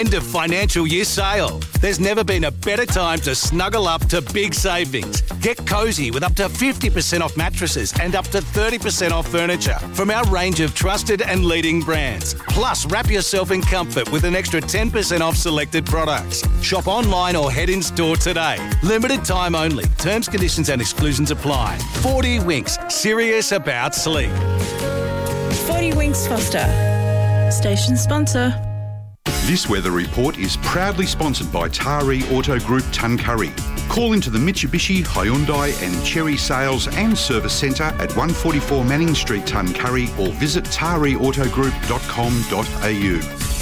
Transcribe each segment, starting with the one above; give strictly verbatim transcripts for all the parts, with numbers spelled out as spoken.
End of financial year sale. There's never been a better time to snuggle up to big savings. Get cosy with up to fifty percent off mattresses and up to thirty percent off furniture from our range of trusted and leading brands. Plus, wrap yourself in comfort with an extra ten percent off selected products. Shop online or head in store today. Limited time only. Terms, conditions and exclusions apply. forty Winks. Serious about sleep. forty Winks Foster. Station sponsor. This weather report is proudly sponsored by Tari Auto Group Tuncurry. Call into the Mitsubishi, Hyundai and Cherry Sales and Service Centre at one forty-four Manning Street, Tuncurry, or visit tari auto group dot com dot a u.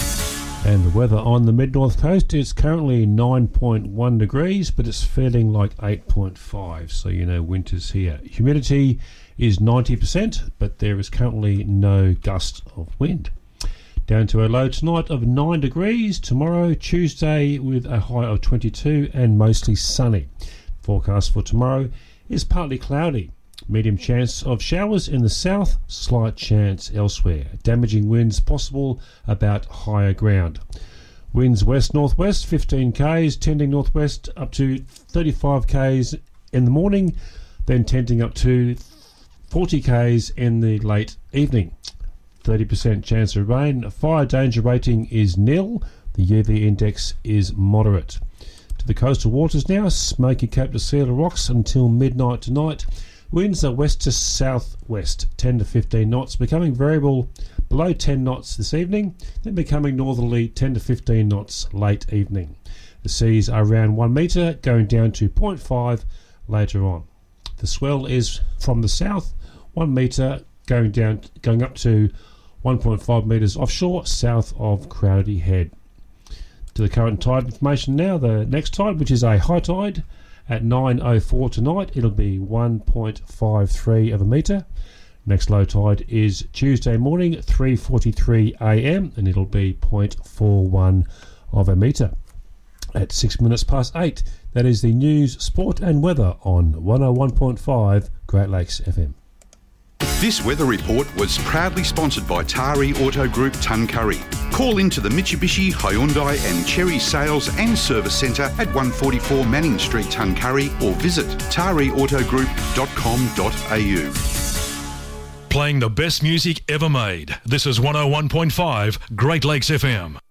And the weather on the mid-north coast is currently nine point one degrees, but it's feeling like eight point five, so you know winter's here. Humidity is ninety percent, but there is currently no gust of wind. Down to a low tonight of nine degrees. Tomorrow, Tuesday, with a high of twenty-two and mostly sunny. Forecast for tomorrow is partly cloudy. Medium chance of showers in the south, slight chance elsewhere. Damaging winds possible about higher ground. Winds west-northwest, fifteen k's, tending northwest up to thirty-five k's in the morning, then tending up to forty k's in the late evening. thirty percent chance of rain. Fire danger rating is nil. The U V index is moderate. To the coastal waters now. Smoky Cape to Cedar Rocks until midnight tonight. Winds are west to southwest, ten to fifteen knots, becoming variable below ten knots this evening, then becoming northerly ten to fifteen knots late evening. The seas are around one metre, going down to zero point five later on. The swell is from the south, one metre, going down, going up to one point five metres offshore, south of Crowdy Head. To the current tide information now. The next tide, which is a high tide, at nine oh four tonight, it'll be one point five three of a metre. Next low tide is Tuesday morning, three forty-three a m, and it'll be zero point four one of a metre. At six minutes past eight, that is the news, sport and weather on one oh one point five Great Lakes F M. This weather report was proudly sponsored by Tari Auto Group Tuncurry. Call into the Mitsubishi, Hyundai and Cherry Sales and Service Centre at one forty-four Manning Street, Tuncurry, or visit tari auto group dot com dot a u. Playing the best music ever made. This is one oh one point five Great Lakes F M.